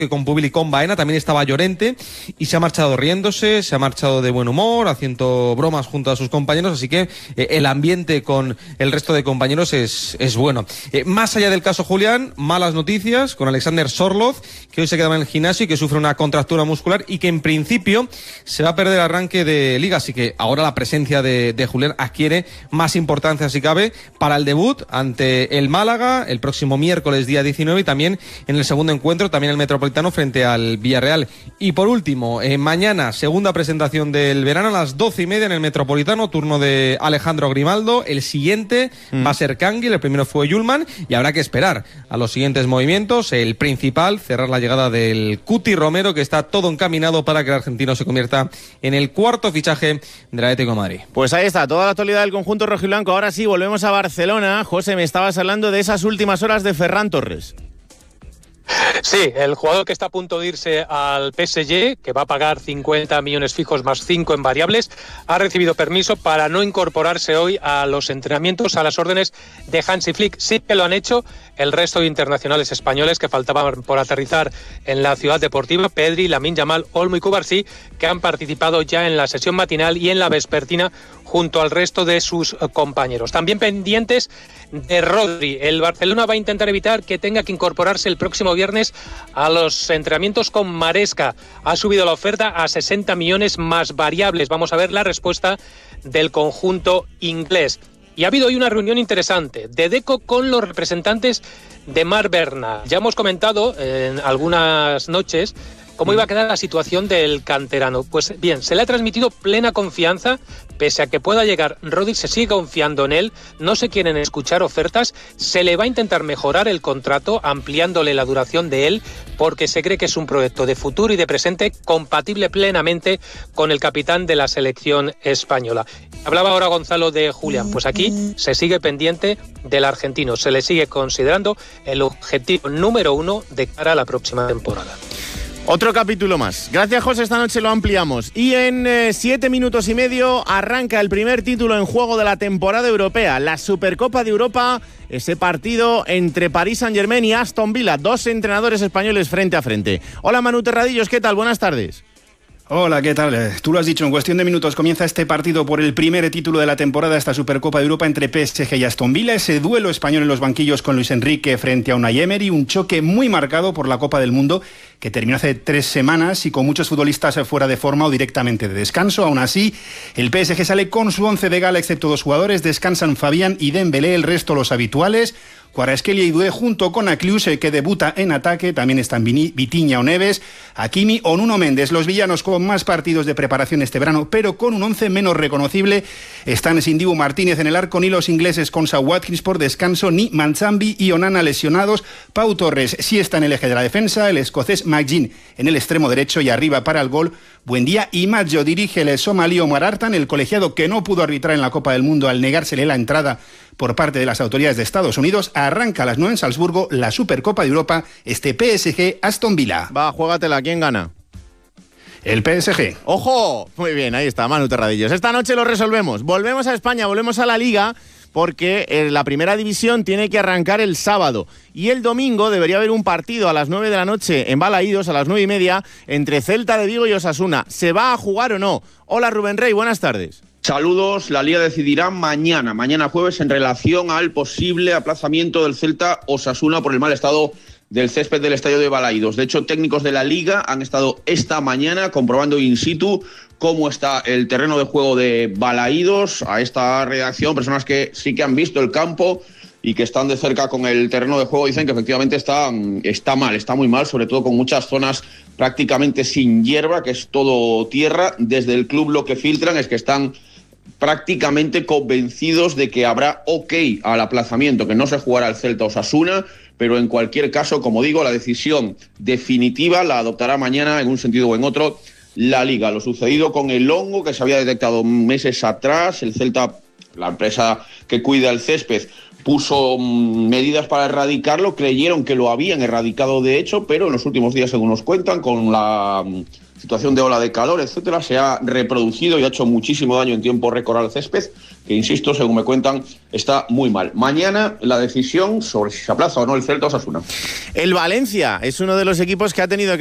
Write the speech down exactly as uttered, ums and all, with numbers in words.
que con Pubil y con Baena, también estaba Llorente y se ha marchado riéndose, se ha marchado de buen humor, haciendo bromas junto a sus compañeros, así que eh, el ambiente con el resto de compañeros es, es bueno. Eh, más allá del caso Julián, malas noticias con Alexander Sorloz, que hoy se quedaba en el gimnasio y que sufre una contractura muscular y que en principio se va a perder el arranque de Liga, así que ahora la presencia de, de Julián adquiere más importancia, si cabe, para el debut ante el Málaga el próximo miércoles día diecinueve y también en el segundo encuentro, también el Metropolitano frente al Villarreal. Y por último, eh, mañana, segunda presentación del verano a las doce y media en el Metropolitano, turno de Alejandro Grimaldo. El siguiente mm. va a ser Canguil, el primero fue Yulman, y habrá que esperar a los siguientes movimientos. El principal, cerrar la llegada del Cuti Romero, que está todo encaminado para que el argentino se convierta en el cuarto fichaje del Atlético de Madrid. Pues ahí está, toda la actualidad del conjunto rojiblanco. Ahora sí, volvemos a Barcelona. José, me estabas hablando de esas últimas horas de Ferran Torres. Sí, el jugador que está a punto de irse al P S G, que va a pagar cincuenta millones fijos más cinco en variables, ha recibido permiso para no incorporarse hoy a los entrenamientos a las órdenes de Hansi Flick. Sí que lo han hecho el resto de internacionales españoles que faltaban por aterrizar en la ciudad deportiva, Pedri, Lamine Yamal, Olmo y Cubarsí, que han participado ya en la sesión matinal y en la vespertina junto al resto de sus compañeros. También pendientes de Rodri. El Barcelona va a intentar evitar que tenga que incorporarse el próximo viernes a los entrenamientos con Maresca. Ha subido la oferta a sesenta millones más variables. Vamos a ver la respuesta del conjunto inglés. Y ha habido hoy una reunión interesante de Deco con los representantes de Marc Bernat. Ya hemos comentado en algunas noches cómo iba a quedar la situación del canterano. Pues bien, se le ha transmitido plena confianza, pese a que pueda llegar Rodri, se sigue confiando en él, no se quieren escuchar ofertas, se le va a intentar mejorar el contrato, ampliándole la duración de él, porque se cree que es un proyecto de futuro y de presente compatible plenamente con el capitán de la selección española. Hablaba ahora Gonzalo de Julián, pues aquí se sigue pendiente del argentino, se le sigue considerando el objetivo número uno de cara a la próxima temporada. Otro capítulo más. Gracias, José. Esta noche lo ampliamos. Y en eh, siete minutos y medio arranca el primer título en juego de la temporada europea, la Supercopa de Europa, ese partido entre Paris Saint-Germain y Aston Villa, dos entrenadores españoles frente a frente. Hola, Manu Terradillos, ¿qué tal? Buenas tardes. Hola, ¿qué tal? Tú lo has dicho, en cuestión de minutos comienza este partido por el primer título de la temporada, esta Supercopa de Europa entre P S G y Aston Villa, ese duelo español en los banquillos con Luis Enrique frente a Unai Emery, un choque muy marcado por la Copa del Mundo que terminó hace tres semanas y con muchos futbolistas fuera de forma o directamente de descanso. Aún así, el P S G sale con su once de gala, excepto dos jugadores, descansan Fabián y Dembélé, el resto los habituales. Kvaratskhelia y Doué junto con Aklius, que debuta en ataque, también están Vitinha o Neves, Hakimi o Nuno Méndez. Los villanos con más partidos de preparación este verano, pero con un once menos reconocible. Están sin Dibu Martínez en el arco, ni los ingleses con Saul Watkins por descanso, ni Manchambi y Onana lesionados. Pau Torres sí está en el eje de la defensa, el escocés McGinn en el extremo derecho y arriba para el gol Buendía y Maggio. Dirige el somalí Omar Artan, el colegiado que no pudo arbitrar en la Copa del Mundo al negársele la entrada por parte de las autoridades de Estados Unidos. Arranca a las nueve en Salzburgo la Supercopa de Europa, este P S G Aston Villa. Va, juégatela, ¿quién gana? El P S G. ¡Ojo! Muy bien, ahí está, Manu Terradillos. Esta noche lo resolvemos. Volvemos a España, volvemos a la Liga, porque en la primera división tiene que arrancar el sábado. Y el domingo debería haber un partido a las nueve de la noche en Balaídos, a las nueve y media, entre Celta de Vigo y Osasuna. ¿Se va a jugar o no? Hola, Rubén Rey, buenas tardes. Saludos, la Liga decidirá mañana, mañana jueves, en relación al posible aplazamiento del Celta Osasuna por el mal estado del césped del estadio de Balaídos. De hecho, técnicos de la Liga han estado esta mañana comprobando in situ cómo está el terreno de juego de Balaídos. A esta redacción, personas que sí que han visto el campo y que están de cerca con el terreno de juego, dicen que efectivamente está, está mal, está muy mal, sobre todo con muchas zonas prácticamente sin hierba, que es todo tierra. Desde el club lo que filtran es que están prácticamente convencidos de que habrá ok al aplazamiento, que no se jugará el Celta Osasuna, pero en cualquier caso, como digo, la decisión definitiva la adoptará mañana, en un sentido o en otro, la Liga. Lo sucedido con el hongo que se había detectado meses atrás, el Celta, la empresa que cuida el césped, puso medidas para erradicarlo, creyeron que lo habían erradicado de hecho, pero en los últimos días, según nos cuentan, con la situación de ola de calor, etcétera, se ha reproducido y ha hecho muchísimo daño en tiempo récord al césped. que insisto, según me cuentan, está muy mal. Mañana la decisión sobre si se aplaza o no el Celta Osasuna. El Valencia es uno de los equipos que ha tenido que